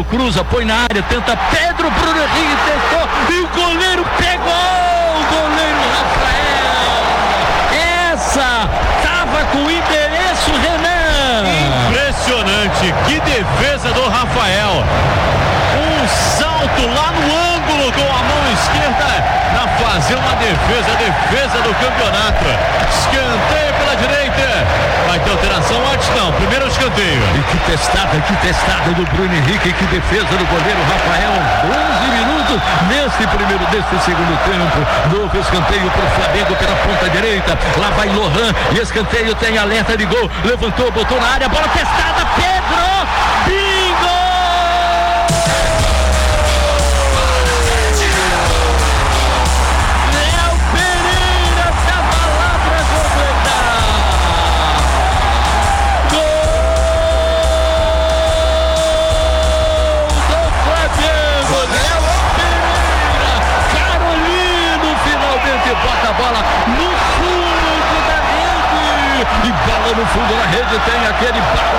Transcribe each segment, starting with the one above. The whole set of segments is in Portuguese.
Flamengo cruza, põe na área, tenta Pedro, Bruno Henrique testou e o goleiro pegou, o goleiro Rafael. Essa tava com endereço, Renan. Impressionante, que defesa do Rafael. Um salto lá no ângulo com a mão esquerda na fazer uma defesa do campeonato. Escanteio pela direita. Vai ter alteração antes? Não, primeiro escanteio. E que testada do Bruno Henrique, que defesa do goleiro Rafael. 11 minutos deste segundo tempo. Novo escanteio para o Flamengo pela ponta direita. Lá vai Lohan e escanteio tem alerta de gol. Levantou, botou na área, bola testada, Pedro! Bingo! Bota a bola no fundo da rede e bola no fundo da rede, tem aquele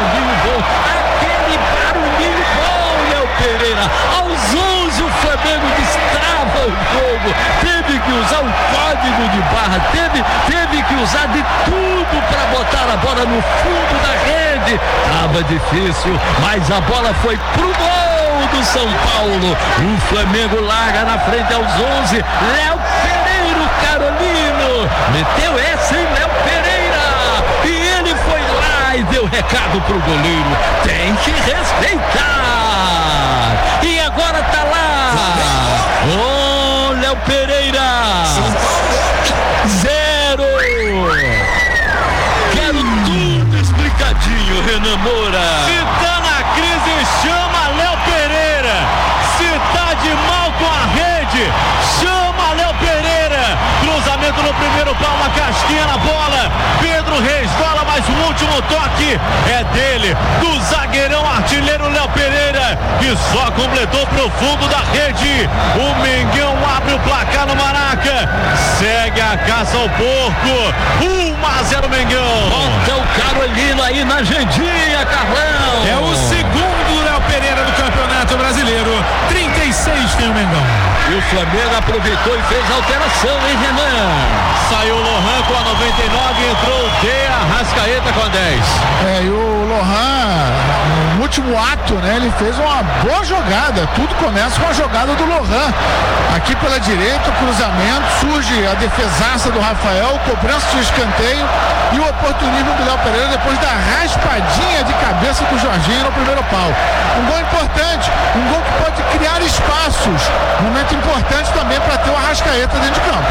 barulhinho bom, Léo Pereira. Aos 11 o Flamengo destrava o jogo, teve que usar um código de barra, teve que usar de tudo para botar a bola no fundo da rede. Tava difícil, mas a bola foi pro gol do São Paulo. O Flamengo larga na frente aos 11. Léo Pereira, Carolino, meteu essa em Léo Pereira e ele foi lá e deu recado pro goleiro, tem que respeitar. E agora tá lá, ô Léo Pereira, 0. Quero tudo explicadinho, Renan Moura. Se tá na crise, chama Léo Pereira. Se tá de mal com a rede, chama Léo Pereira. Cruzamento no primeiro pau, uma casquinha na bola. Pedro resvala, mas o último toque é dele, do zagueirão artilheiro Léo Pereira, que só completou pro fundo da rede. O Mengão abre o placar no Maraca. Segue a caça ao porco. 1-0 Mengão. Bota o Carolino aí na agendinha, Carlão. É o segundo Léo Pereira do Campeonato Brasileiro. 36 tem o Mengão. E o Flamengo aproveitou e fez a alteração, hein, Renan? Saiu o Lohan com a 99, entrou o De Arrascaeta com a 10. E o Lohan, no último ato, né, ele fez uma boa jogada. Tudo começa com a jogada do Lohan. Aqui pela direita, o cruzamento, surge a defesaça do Rafael, cobrança de escanteio e o oportunismo do Léo Pereira depois da raspadinha de cabeça do Jorginho no primeiro pau. Um gol importante, um gol que pode criar espaços. Momento importante também para ter o Arrascaeta dentro de campo.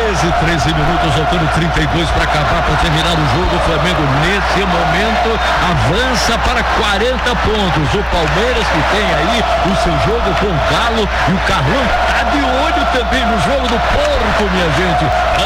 13 minutos, faltando 32 para acabar, para terminar o jogo. O Flamengo nesse momento avança para 40 pontos. O Palmeiras, que tem aí o seu jogo com o Galo, e o Carlão tá de olho também no jogo do porco, minha gente.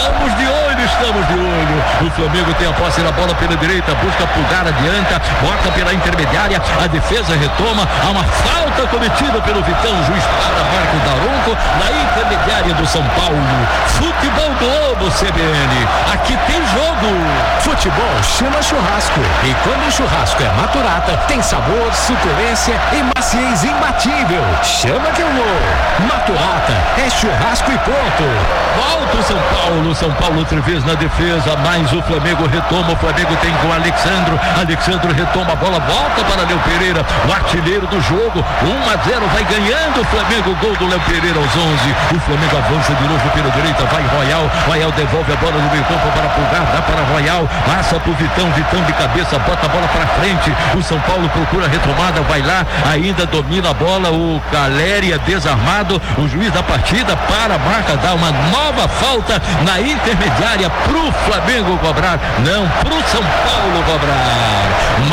Estamos de olho. O Flamengo tem a posse da bola pela direita, busca pulgar, adianta, bota pela intermediária, a defesa retoma, há uma falta cometida pelo Vitão, juiz para Marco Daronco na intermediária do São Paulo. Futebol Globo CBN, aqui tem jogo. Futebol chama churrasco, e quando o churrasco é Maturata, tem sabor, suculência e maciez imbatível. Chama que eu vou. Maturata é churrasco e ponto. Volta o São Paulo outra vez na defesa, mas o Flamengo retoma. O Flamengo tem com o Alexandro retoma a bola, volta para Léo Pereira, o artilheiro do jogo. 1-0, vai ganhando o Flamengo, gol do Léo Pereira aos 11. O Flamengo avança de novo pela direita, vai Royal devolve a bola no meio campo para Pulgar, dá para Royal, passa pro Vitão de cabeça, bota a bola para frente. O São Paulo procura a retomada, vai lá, ainda domina a bola, o Caleri é desarmado, o juiz da partida para a marca, dá uma nova falta na intermediária pro Flamengo cobrar, não, pro São Paulo cobrar.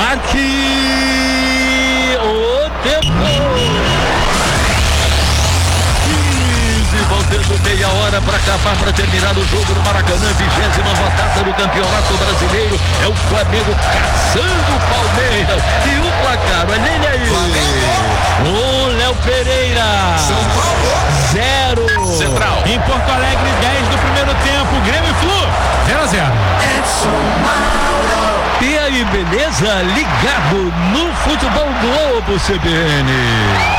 Marque o tempo. Voltando meia hora para acabar, para terminar o jogo no Maracanã, 20ª rodada do Campeonato Brasileiro. É o Flamengo caçando o Palmeiras. E o placar, olha ele aí. O Léo Pereira. 0. Central. Em Porto Alegre, 10 do primeiro tempo. Grêmio e Flu, 0-0. E aí, beleza? Ligado no Futebol Globo CBN.